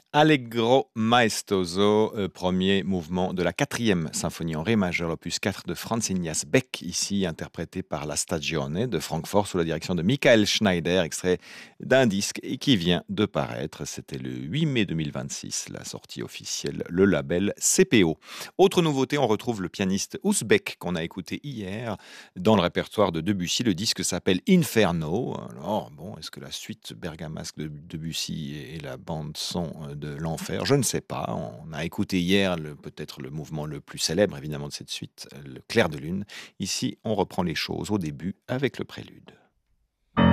Allegro maestoso, premier mouvement de la quatrième symphonie en ré majeur, l'opus 4 de Franz Ignaz Beck, ici interprété par la Stagione de Francfort sous la direction de Michael Schneider, extrait d'un disque et qui vient de paraître. C'était le 8 mai 2026, la sortie officielle, le label CPO. Autre nouveauté, on retrouve le pianiste ouzbek qu'on a écouté hier dans le répertoire de Debussy. Le disque s'appelle Inferno. Alors, bon, est-ce que la suite bergamasque de Debussy et la bande son de l'enfer? Je ne sais pas. On a écouté hier peut-être le mouvement le plus célèbre, évidemment, de cette suite, le clair de lune. Ici, on reprend les choses au début avec le prélude.